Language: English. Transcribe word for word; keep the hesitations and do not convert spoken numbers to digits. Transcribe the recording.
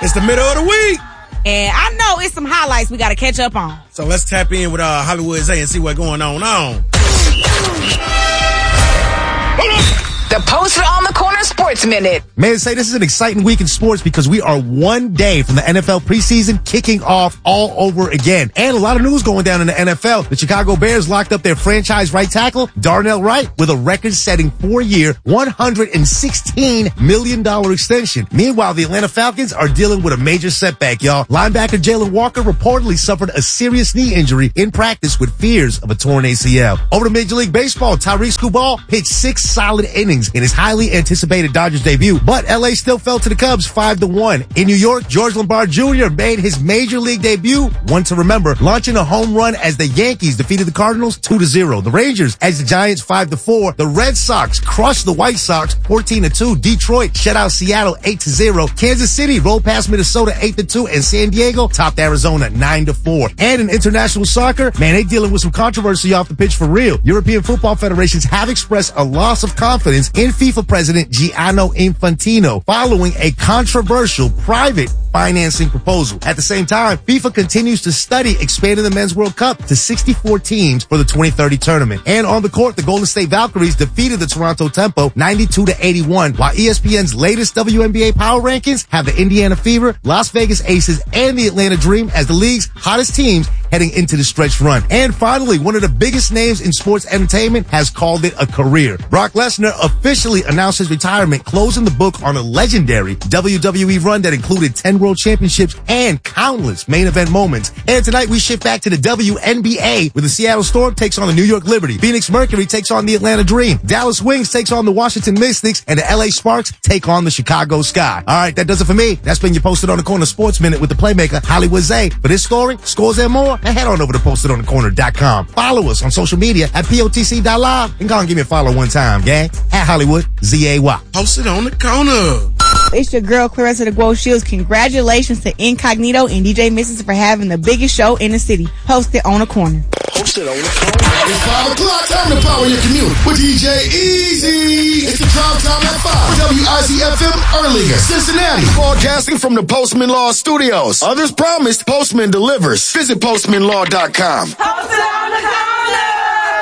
It's the middle of the week. And I know it's some highlights we got to catch up on. So let's tap in with uh, Hollywood Zay and see what's going on on. The Poster on the Corner Sports Minute. Man, say this is an exciting week in sports because we are one day from the N F L preseason kicking off all over again. And a lot of news going down in the N F L. The Chicago Bears locked up their franchise right tackle, Darnell Wright, with a record-setting four-year, one hundred sixteen million dollars extension. Meanwhile, the Atlanta Falcons are dealing with a major setback, y'all. Linebacker Jalen Walker reportedly suffered a serious knee injury in practice with fears of a torn A C L. Over to Major League Baseball, Tyrese Skubal pitched six solid innings in his highly anticipated Dodgers debut, but L A still fell to the Cubs five to one. In New York, George Lombard Junior made his major league debut, one to remember, launching a home run as the Yankees defeated the Cardinals two to zero. The Rangers edged the Giants five to four. The Red Sox crushed the White Sox fourteen to two. Detroit shut out Seattle eight to zero. Kansas City rolled past Minnesota eight to two, and San Diego topped Arizona nine to four. And in international soccer, man, they dealing with some controversy off the pitch for real. European football federations have expressed a loss of confidence in FIFA President Gianni Infantino following a controversial private financing proposal. At the same time, FIFA continues to study expanding the Men's World Cup to sixty-four teams for the twenty thirty tournament. And on the court, the Golden State Valkyries defeated the Toronto Tempo ninety-two to eighty-one, while E S P N's latest W N B A power rankings have the Indiana Fever, Las Vegas Aces, and the Atlanta Dream as the league's hottest teams heading into the stretch run. And finally, one of the biggest names in sports entertainment has called it a career. Brock Lesnar officially announced his retirement, closing the book on a legendary W W E run that included ten world championships and countless main event moments. And tonight we shift back to the W N B A where the Seattle Storm takes on the New York Liberty. Phoenix Mercury takes on the Atlanta Dream. Dallas Wings takes on the Washington Mystics, and the L A Sparks take on the Chicago Sky. All right, that does it for me. That's been your Posted on the Corner Sports Minute with the playmaker Hollywood Zay. For this story, scores, and more, and head on over to posted on the corner dot com. Follow us on social media at P O T C dot live and go and give me a follow one time, gang. At Hollywood Z A Y. Posted on the Corner. It's your girl, Clarissa the Glow Shields. Congratulations to Incognito and D J Missus for having the biggest show in the city. Posted on the Corner. Posted on the Corner. It's five o'clock. Time to power your commute with D J Easy. It's the drive time at five. W I Z F M Earlier, Cincinnati. Broadcasting from the Postman Law Studios. Others promised, Postman delivers. Visit postman law dot com. Posted on the Corner.